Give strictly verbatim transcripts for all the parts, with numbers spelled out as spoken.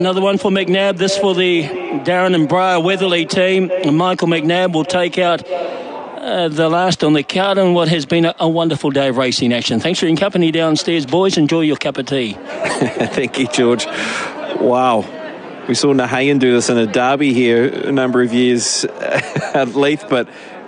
Another one for McNabb. This for the Darren and Briar Weatherly team. And Michael McNabb will take out uh, the last on the card in what has been a, a wonderful day of racing action. Thanks for your company downstairs, boys. Enjoy your cup of tea. Thank you, George. Wow. We saw Nahayan do this in a derby here a number of years at Leith, but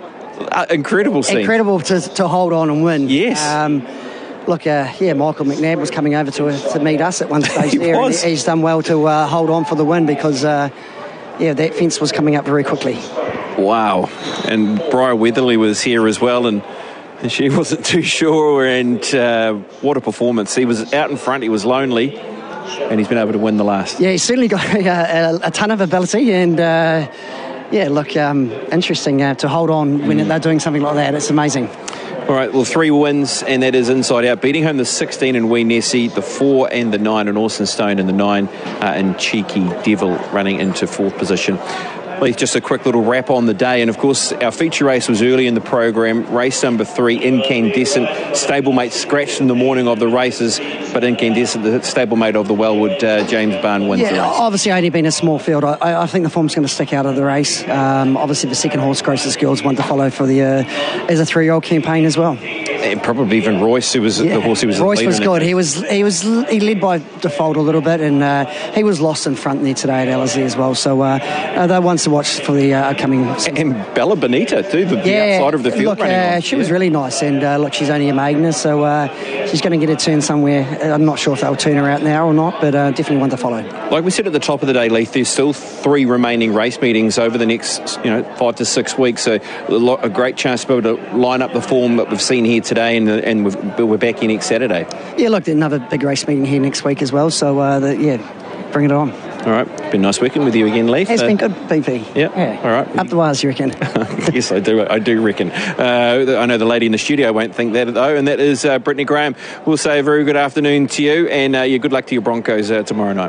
uh, incredible scene. Incredible to, to hold on and win. Yes. Um, Look, uh, yeah, Michael McNabb was coming over to to meet us at one stage he there. Was. And he's done well to uh, hold on for the win because, uh, yeah, that fence was coming up very quickly. Wow. And Briar Weatherly was here as well, and, and she wasn't too sure. And uh, what a performance. He was out in front, he was lonely, and he's been able to win the last. Yeah, he's certainly got a, a, a ton of ability and... Uh, yeah, look, um, interesting uh, to hold on when mm. they're doing something like that. It's amazing. All right, well, three wins, and that is Inside Out, beating home the sixteen in Wee Nessie, the four and the nine in Orson Stone, and the nine uh, in Cheeky Devil running into fourth position. Well, just a quick little wrap on the day, and of course our feature race was early in the program. Race number three, Incandescent. Stablemate scratched in the morning of the races, but Incandescent, the stablemate of the Wellwood, uh, James Barn, wins yeah, the race. Obviously only been a small field. I, I think the form's going to stick out of the race. Um, obviously the second horse, Grace's Girls, one to follow for the uh, as a three-year-old campaign as well. And probably even Royce, who was yeah. the horse who was Royce the was good. He was he was he led by default a little bit, and uh, he was lost in front there today at Ellerslie as well. So uh, uh, they're ones to watch for the uh, upcoming. And Bella Bonita too, the, yeah, the outside of the field look, running uh, on. She yeah. was really nice, and uh, look, she's only a Magna, so uh, she's going to get a turn somewhere. I'm not sure if they'll turn her out now or not, but uh, definitely one to follow. Like we said at the top of the day, Leith, there's still three remaining race meetings over the next, you know, five to six weeks. So a, lot, a great chance to be able to line up the form that we've seen here today, and and we've we're back here next Saturday. Yeah, look, another big race meeting here next week as well, so uh, the, yeah, bring it on. All right, been nice working with you again, Leith. It's uh, been good, B P. Yeah, yeah. All right. Up the wires, you reckon? Yes, I do. I do reckon. Uh, I know the lady in the studio won't think that though, and that is uh, Brittany Graham. We'll say a very good afternoon to you, and uh, yeah, good luck to your Broncos uh, tomorrow night.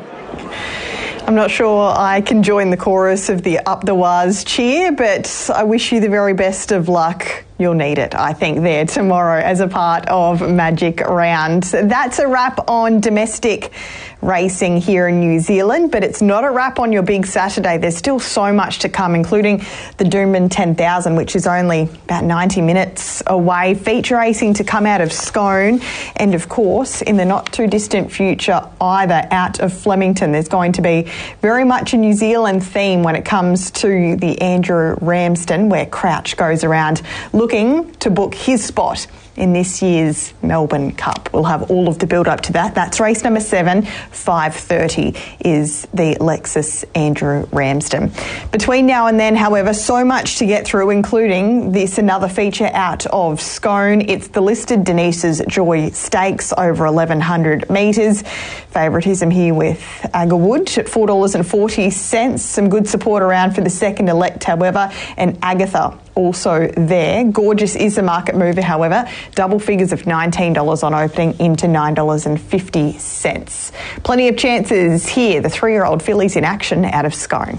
I'm not sure I can join the chorus of the Up the Waz cheer, but I wish you the very best of luck. You'll need it, I think, there tomorrow as a part of Magic Round. That's a wrap on domestic racing here in New Zealand, but it's not a wrap on your big Saturday. There's still so much to come, including the Doomben ten thousand, which is only about ninety minutes away. Feature racing to come out of Scone, and of course, in the not too distant future either, out of Flemington. There's going to be very much a New Zealand theme when it comes to the Andrew Ramsden, where Crouch goes around looking to book his spot in this year's Melbourne Cup. We'll have all of the build-up to that. That's race number seven, five thirty is the Lexus Andrew Ramsden. Between now and then, however, so much to get through, including this another feature out of Scone. It's the listed Denise's Joy Stakes over eleven hundred metres. Favouritism here with Agarwood at four dollars forty. Some good support around for the second elect, however, and Agatha also there. Gorgeous is the market mover, however. Double figures of nineteen dollars on opening into nine dollars fifty. Plenty of chances here. The three-year-old fillies in action out of Scone.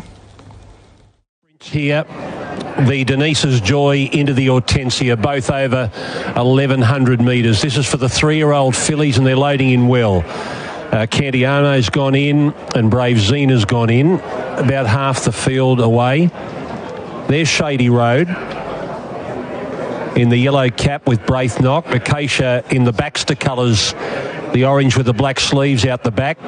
Here, the Denise's Joy into the Hortensia, both over eleven hundred metres. This is for the three-year-old fillies, and they're loading in well. Uh, Cantiano's gone in, and Brave Zena's gone in, about half the field away. There's Shady Road in the yellow cap with Braithnock. Acacia in the Baxter colours, the orange with the black sleeves out the back.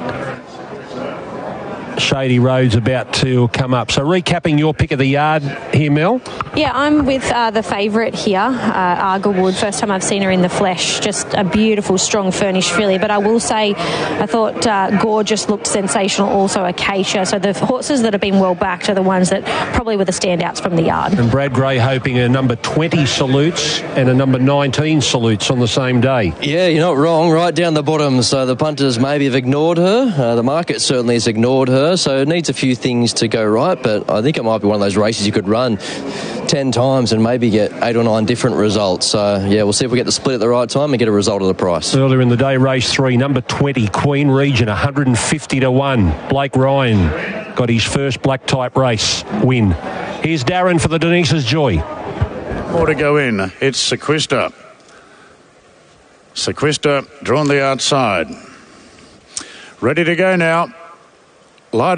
Shady Road's about to come up. So recapping your pick of the yard here, Mel. Yeah, I'm with uh, the favourite here, uh, Agarwood. First time I've seen her in the flesh. Just a beautiful, strong, furnished filly. But I will say, I thought uh, Gorgeous looked sensational. Also Acacia. So the horses that have been well backed are the ones that probably were the standouts from the yard. And Brad Gray hoping a number twenty Salutes and a number nineteen Salutes on the same day. Yeah, you're not wrong. Right down the bottom. So the punters maybe have ignored her. Uh, the market certainly has ignored her. So it needs a few things to go right, but I think it might be one of those races you could run ten times and maybe get eight or nine different results. So, yeah, we'll see if we get the split at the right time and get a result of the price. Earlier in the day, race three, number twenty, Queen Region, one hundred fifty to one. Blake Ryan got his first black-type race win. Here's Darren for the Denise's Joy. More to go in. It's Sequista. Sequista drawn the outside. Ready to go now. Light